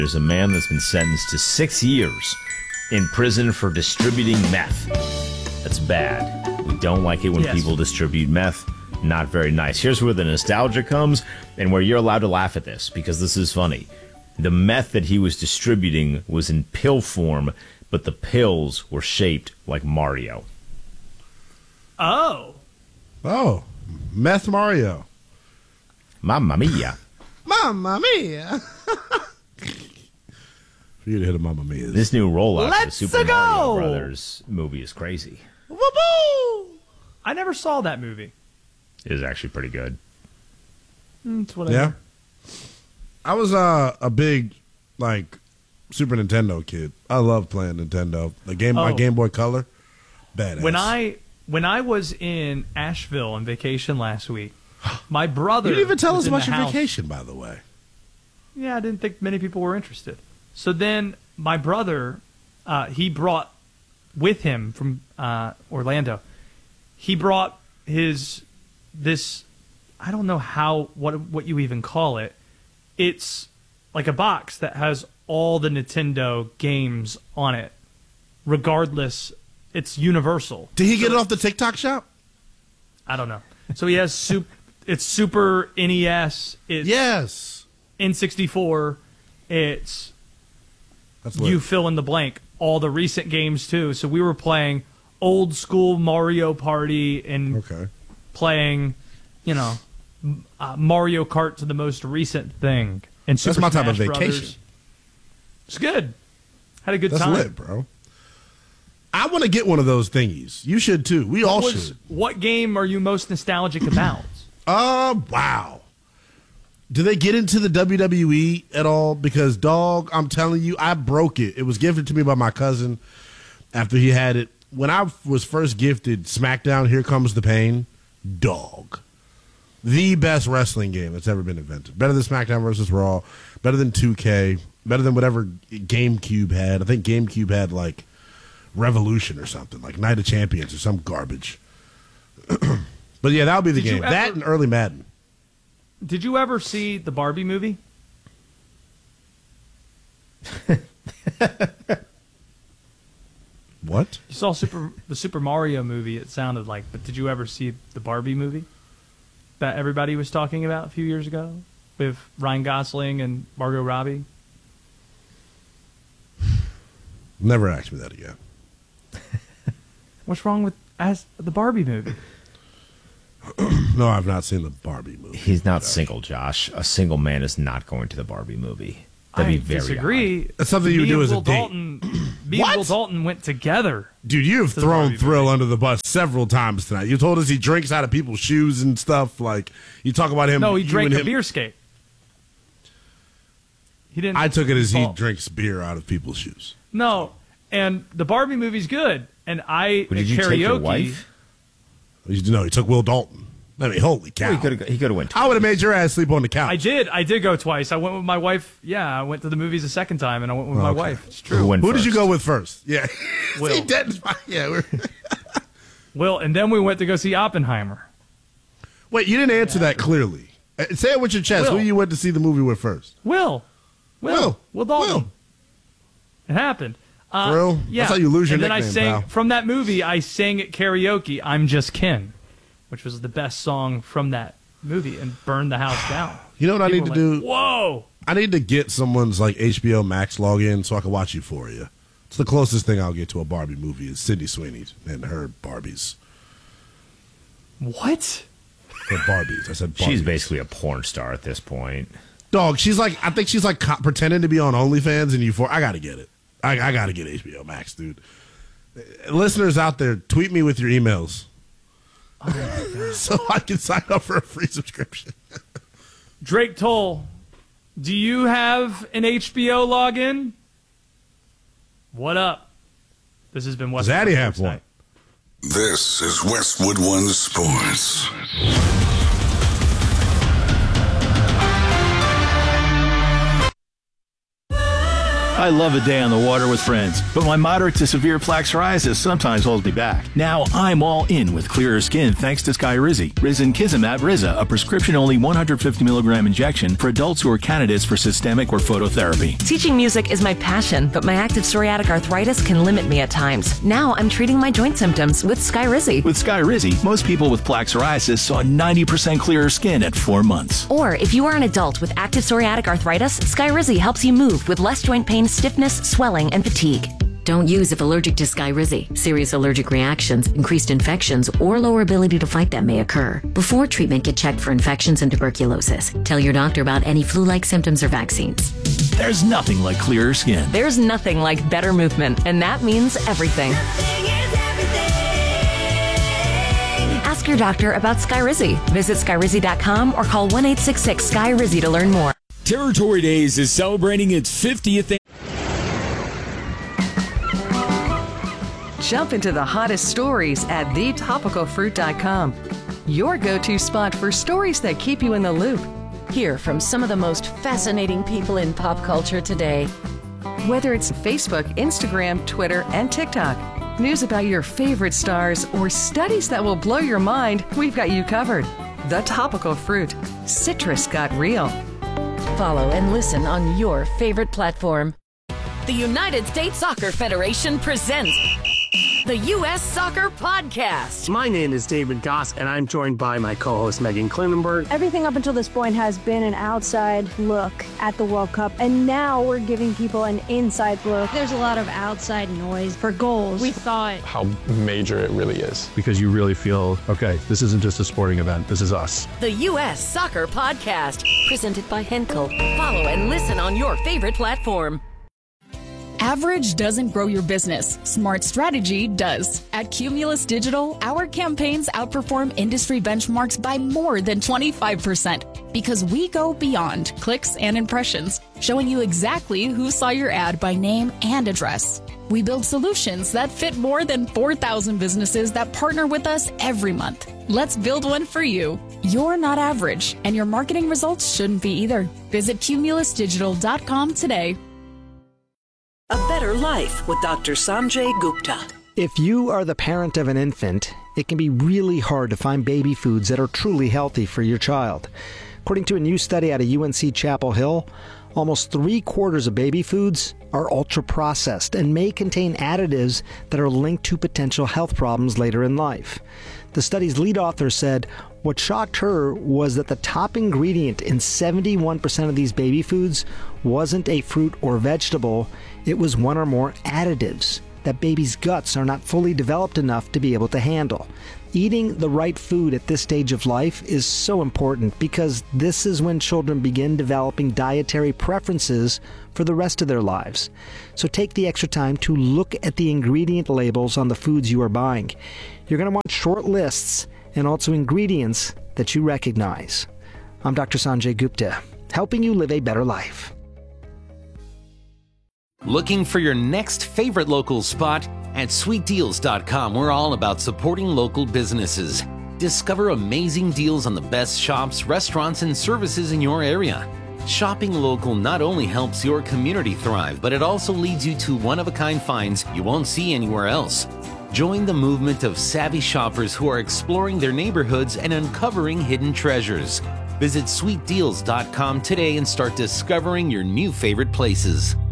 There's a man that's been sentenced to 6 years in prison for distributing meth. That's bad. We don't like it when people distribute meth. Not very nice. Here's where the nostalgia comes and where you're allowed to laugh at this, because this is funny. The meth that he was distributing was in pill form, but the pills were shaped like Mario. Oh, Meth Mario. Mamma mia. Mamma mia. For you to hit a Mamma Mia. This new rollout of the Let's Super go! Mario Brothers movie is crazy. Woo-boo! I never saw that movie. It is actually pretty good. It's whatever. Yeah. I was a big, Super Nintendo kid. I love playing Nintendo. My Game Boy Color, badass. When I was in Asheville on vacation last week, my brother... You didn't even tell was us in about the your house. vacation, by the way. Yeah, I didn't think many people were interested. So then my brother, he brought with him from Orlando, he brought this, I don't know what you even call it. It's like a box that has all the Nintendo games on it, regardless. It's universal. Did he get it off the TikTok shop? I don't know. So he has it's Super NES. It's Yes. N64. It's That's you lit. fill in the blank. All the recent games too. So we were playing old school Mario Party and playing, Mario Kart to the most recent thing. And Super That's my type of Smash vacation. Brothers. It's good. Had a good That's time. lit, bro. I want to get one of those thingies. You should too. We all should. What game are you most nostalgic about? Wow. Do they get into the WWE at all? Because, dog, I'm telling you, I broke it. It was gifted to me by my cousin after he had it. When I was first gifted SmackDown, Here Comes the Pain, dog. The best wrestling game that's ever been invented. Better than SmackDown versus Raw. Better than 2K. Better than whatever GameCube had. I think GameCube had, Revolution or something, like Night of Champions or some garbage. But, yeah, that would be the game. That and early Madden. Did you ever see the Barbie movie? What? You saw the Super Mario movie, it sounded like, but did you ever see the Barbie movie that everybody was talking about a few years ago with Ryan Gosling and Margot Robbie? Never ask me that again. What's wrong with the Barbie movie? No, I've not seen the Barbie movie. He's not single, Josh. A single man is not going to the Barbie movie. That'd be very disagree. odd. That's something you would do as a date. Me and Will Dalton went together. Dude, you have thrown Thrill under the bus several times tonight. You told us he drinks out of people's shoes and stuff. You talk about him. No, he drank a beer skate. He didn't. I took it as he drinks beer out of people's shoes. No, and the Barbie movie's good. And I Did you karaoke. take your wife? No, he took Will Dalton. I mean, holy cow. Well, he could have went. I would have made your ass sleep on the couch. I did go twice. I went with my wife. Yeah, I went to the movies a second time, and I went with my wife. It's true. Who did you go with first? Yeah. Will. See, yeah. Will, and then we went to go see Oppenheimer. Wait, you didn't answer that clearly. Say it with your chest. Will. Who you went to see the movie with first? Will Dalton. Will. It happened. Thrill? Yeah. That's how you lose your and nickname, then I sang pal. from that movie. I sang at karaoke. I'm Just Ken, which was the best song from that movie, and burned the house down. You know what People I need to were do? Whoa! I need to get someone's HBO Max login so I can watch Euphoria. It's the closest thing I'll get to a Barbie movie is Sydney Sweeney and her Barbies. What? Her Barbies. I said Barbies. She's basically a porn star at this point. Dog, I think she's pretending to be on OnlyFans and Euphoria. I got to get it. I got to get HBO Max, dude. Listeners out there, tweet me with your emails. Oh so I can sign up for a free subscription. Drake Toll, do you have an HBO login? What up? This has been Westwood. Zaddy have one. Night. This is Westwood One Sports. I love a day on the water with friends, but my moderate to severe plaque psoriasis sometimes holds me back. Now I'm all in with clearer skin thanks to Skyrizi. Risankizumab Riza, a prescription-only 150 milligram injection for adults who are candidates for systemic or phototherapy. Teaching music is my passion, but my active psoriatic arthritis can limit me at times. Now I'm treating my joint symptoms with Skyrizi. With Skyrizi, most people with plaque psoriasis saw 90% clearer skin at 4 months. Or if you are an adult with active psoriatic arthritis, Skyrizi helps you move with less joint pain, stiffness, swelling, and fatigue. Don't use if allergic to Skyrizi. Serious allergic reactions, increased infections, or lower ability to fight them may occur. Before treatment, get checked for infections and tuberculosis. Tell your doctor about any flu-like symptoms or vaccines. There's nothing like clearer skin. There's nothing like better movement, and that means everything. Ask your doctor about Skyrizi. Visit Skyrizi.com or call 1-866-SKY-RIZI to learn more. Territory Days is celebrating its 50th. Jump into the hottest stories at thetopicalfruit.com. Your go-to spot for stories that keep you in the loop. Hear from some of the most fascinating people in pop culture today. Whether it's Facebook, Instagram, Twitter, and TikTok, news about your favorite stars, or studies that will blow your mind, we've got you covered. The Topical Fruit. Citrus got real. Follow and listen on your favorite platform. The United States Soccer Federation presents the U.S. Soccer Podcast. My name is David Goss, and I'm joined by my co-host Megan Klinenberg. Everything up until this point has been an outside look at the World Cup, and now we're giving people an inside look. There's a lot of outside noise for goals. We thought how major it really is. Because you really feel, okay, this isn't just a sporting event, this is us. The U.S. Soccer Podcast, presented by Henkel. Follow and listen on your favorite platform. Average doesn't grow your business. Smart strategy does. At Cumulus Digital, our campaigns outperform industry benchmarks by more than 25% because we go beyond clicks and impressions, showing you exactly who saw your ad by name and address. We build solutions that fit more than 4,000 businesses that partner with us every month. Let's build one for you. You're not average, and your marketing results shouldn't be either. Visit cumulusdigital.com today. A Better Life with Dr. Sanjay Gupta. If you are the parent of an infant, it can be really hard to find baby foods that are truly healthy for your child. According to a new study out of UNC Chapel Hill, almost 3/4 of baby foods are ultra-processed and may contain additives that are linked to potential health problems later in life. The study's lead author said what shocked her was that the top ingredient in 71% of these baby foods wasn't a fruit or vegetable, it was one or more additives that babies' guts are not fully developed enough to be able to handle. Eating the right food at this stage of life is so important because this is when children begin developing dietary preferences for the rest of their lives. So take the extra time to look at the ingredient labels on the foods you are buying. You're going to want short lists and also ingredients that you recognize. I'm Dr. Sanjay Gupta, helping you live a better life. Looking for your next favorite local spot? At sweetdeals.com, we're all about supporting local businesses. Discover amazing deals on the best shops, restaurants, and services in your area. Shopping local not only helps your community thrive, but it also leads you to one-of-a-kind finds you won't see anywhere else. Join the movement of savvy shoppers who are exploring their neighborhoods and uncovering hidden treasures. Visit sweetdeals.com today and start discovering your new favorite places.